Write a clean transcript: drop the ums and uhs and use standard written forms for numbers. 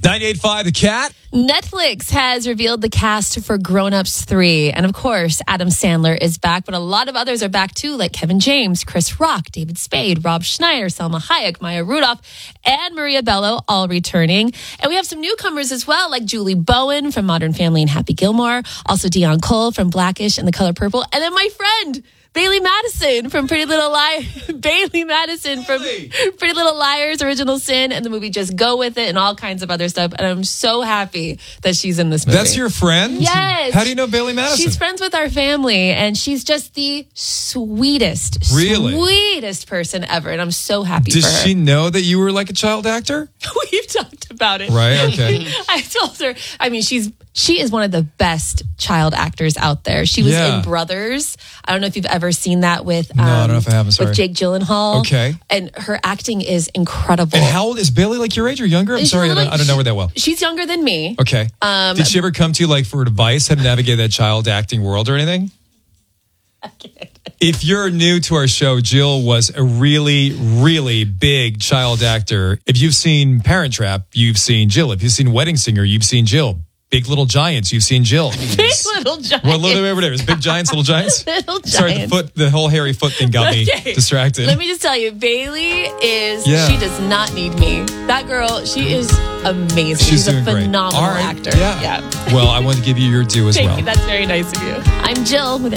98.5 The Cat. Netflix has revealed the cast for Grown Ups 3. And of course, Adam Sandler is back, but a lot of others are back too, like Kevin James, Chris Rock, David Spade, Rob Schneider, Selma Hayek, Maya Rudolph, and Maria Bello, all returning. And we have some newcomers as well, like Julie Bowen from Modern Family and Happy Gilmore, also Dion Cole from Blackish and The Color Purple, and then my friend Bailey Madison from Pretty Little Liars. Bailey Madison from Pretty Little Liars, Original Sin, and the movie Just Go With It, and all kinds of other stuff. And I'm so happy that she's in this movie. That's your friend? Yes. How do you know Bailey Madison? She's friends with our family, and she's just the sweetest, sweetest person ever. And I'm so happy for her. Does she know that you were like a child actor? We've talked about it. Right, okay. I told her, I mean, she is one of the best child actors out there. She was in Brothers. I don't know if you've ever seen that with No, I don't know if I have. I'm sorry. with Jake Gyllenhaal. Okay. And her acting is incredible. And how old is Bailey? Like your age or younger? I'm sorry, I don't know her that well. She's younger than me. Okay. Did she ever come to you like for advice how to navigate that child acting world or anything? If you're new to our show, Jill was a really, really big child actor. If you've seen Parent Trap, you've seen Jill. If you've seen Wedding Singer, you've seen Jill. Big Little Giants, you've seen Jill. Big Little Giants. Well, whatever it is. Big Giants, Little Giants? Little Giants. Sorry, the whole hairy foot thing got me distracted. Let me just tell you, Bailey she does not need me. That girl, she is amazing. She's a phenomenal actor. Yeah. Well, I want to give you your due as well. Thank you. That's very nice of you. I'm Jill with